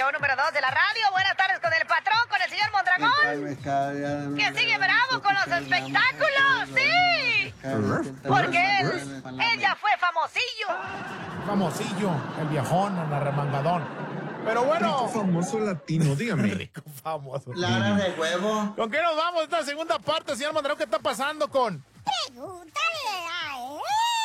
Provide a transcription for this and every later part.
show número 2 de la radio. Buenas tardes con el patrón, con el señor Mondragón. Que sigue bravo con los espectáculos, sí. Porque él ya fue famosillo. Famosillo, el viejón, el arremangadón. Pero bueno. Rico famoso latino, dígame. Rico famoso. Clara de huevo. ¿Con qué nos vamos esta segunda parte, señor Mondragón? ¿Qué está pasando con...? Pregúntale a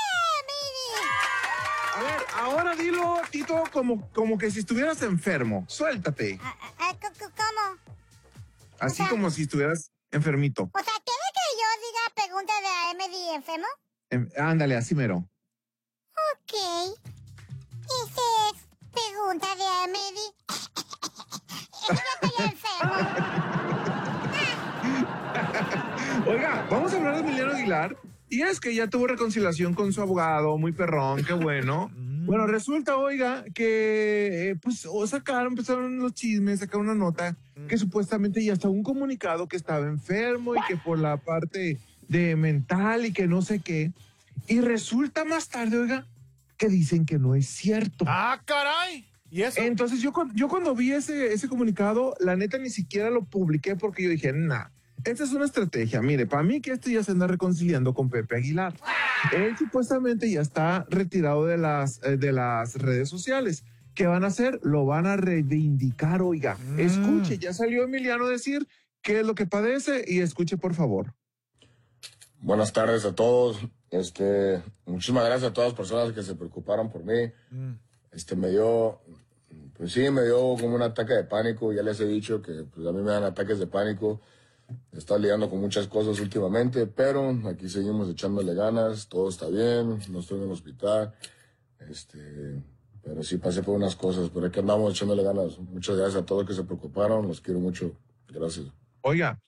A ver, ahora dilo, Tito, como que si estuvieras enfermo. Suéltate. ¿Cómo? Así O sea, como si estuvieras enfermito. O sea, ¿quiere que yo diga pregúntale a Emily enfermo? Ándale, así mero. Ok. Ese es pregúntale a Emily. Yo estoy enfermo. Oiga, vamos a hablar de Emiliano Aguilar. Y es que ya tuvo reconciliación con su abogado, muy perrón, qué bueno. Bueno, resulta, oiga, que empezaron los chismes, sacaron una nota que supuestamente ya hasta un comunicado que estaba enfermo y que por la parte de mental y que no sé qué. Y resulta más tarde, oiga, que dicen que no es cierto. ¡Ah, caray! ¿Y eso? Entonces yo cuando vi ese comunicado, la neta ni siquiera lo publiqué porque yo dije, nah. Esta es una estrategia. Mire, para mí que ya se anda reconciliando con Pepe Aguilar. Él supuestamente ya está retirado de las redes sociales. ¿Qué van a hacer? Lo van a reivindicar, oiga. Escuche, ya salió Emiliano a decir qué es lo que padece y escuche, por favor. Buenas tardes a todos. Muchísimas gracias a todas las personas que se preocuparon por mí. Me dio como un ataque de pánico. Ya les he dicho que pues, a mí me dan ataques de pánico. He estado lidiando con muchas cosas últimamente, pero aquí seguimos echándole ganas, todo está bien, no estoy en el hospital, pero sí pasé por unas cosas, pero aquí andamos echándole ganas. Muchas gracias a todos que se preocuparon, los quiero mucho, gracias. Oiga.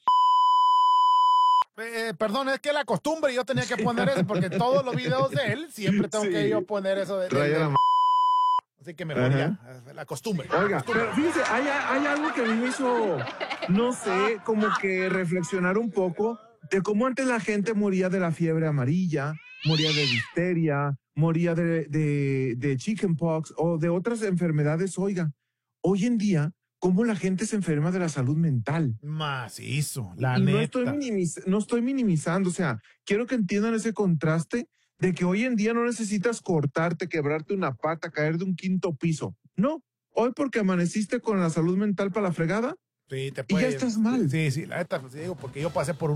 Perdón, es que la costumbre, yo tenía que poner eso, porque todos los videos de él, siempre tengo que yo poner eso de así que mejor ya, la costumbre. Oiga, pero fíjese, hay algo que a mí me hizo, no sé, como que reflexionar un poco de cómo antes la gente moría de la fiebre amarilla, moría de difteria, moría de chickenpox o de otras enfermedades. Oiga, hoy en día, cómo la gente se enferma de la salud mental. Macizo, la y neta. No estoy minimizando, o sea, quiero que entiendan ese contraste de que hoy en día no necesitas cortarte, quebrarte una pata, caer de un 5º piso. No, hoy porque amaneciste con la salud mental para la fregada, sí, te y ya estás mal. Sí, la neta, pues, digo, porque yo pasé por